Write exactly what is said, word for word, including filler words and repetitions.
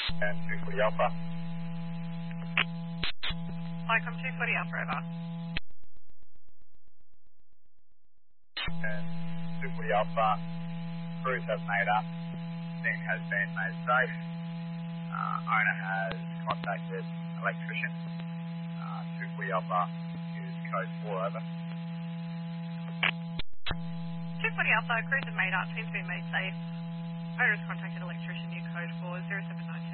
And two forty Alpha. Welcome two forty Alpha over. And two forty Alpha. Crews have made up. Scene has been made safe. Uh, owner has contacted electrician. Uh, two forty Alpha is code four over. two forty Alpha, crews have made up, seems to be made safe. Owner has contacted electrician, new code four zero seven nine.